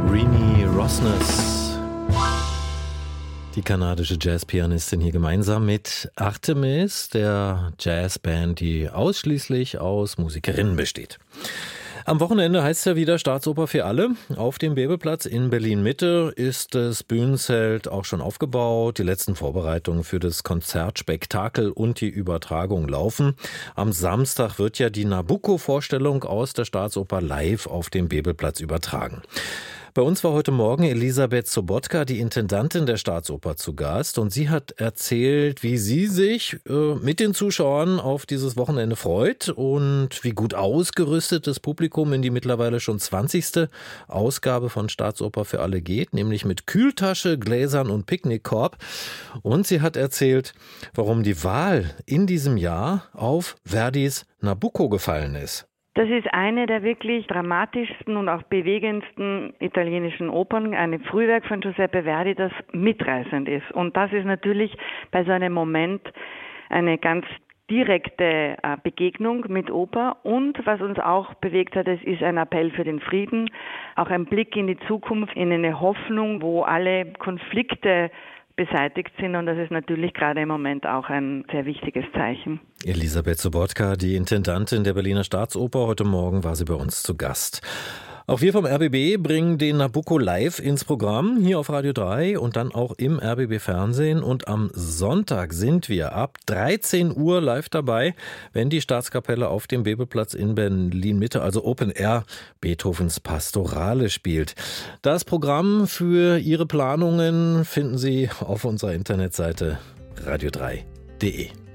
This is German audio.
Rini Rosnes, die kanadische Jazzpianistin, hier gemeinsam mit Artemis, der Jazzband, die ausschließlich aus Musikerinnen besteht. Am Wochenende heißt es ja wieder Staatsoper für alle. Auf dem Bebelplatz in Berlin-Mitte ist das Bühnenzelt auch schon aufgebaut. Die letzten Vorbereitungen für das Konzertspektakel und die Übertragung laufen. Am Samstag wird ja die Nabucco-Vorstellung aus der Staatsoper live auf dem Bebelplatz übertragen. Bei uns war heute Morgen Elisabeth Sobotka, die Intendantin der Staatsoper, zu Gast. Und sie hat erzählt, wie sie sich mit den Zuschauern auf dieses Wochenende freut und wie gut ausgerüstet das Publikum in die mittlerweile schon 20. Ausgabe von Staatsoper für alle geht, nämlich mit Kühltasche, Gläsern und Picknickkorb. Und sie hat erzählt, warum die Wahl in diesem Jahr auf Verdis Nabucco gefallen ist. Das ist eine der wirklich dramatischsten und auch bewegendsten italienischen Opern, ein Frühwerk von Giuseppe Verdi, das mitreißend ist. Und das ist natürlich bei so einem Moment eine ganz direkte Begegnung mit Oper. Und was uns auch bewegt hat, es ist ein Appell für den Frieden, auch ein Blick in die Zukunft, in eine Hoffnung, wo alle Konflikte beseitigt sind, und das ist natürlich gerade im Moment auch ein sehr wichtiges Zeichen. Elisabeth Sobotka, die Intendantin der Berliner Staatsoper, heute Morgen war sie bei uns zu Gast. Auch wir vom RBB bringen den Nabucco live ins Programm, hier auf Radio 3 und dann auch im RBB Fernsehen. Und am Sonntag sind wir ab 13 Uhr live dabei, wenn die Staatskapelle auf dem Bebelplatz in Berlin-Mitte, also Open Air, Beethovens Pastorale spielt. Das Programm für Ihre Planungen finden Sie auf unserer Internetseite radio3.de.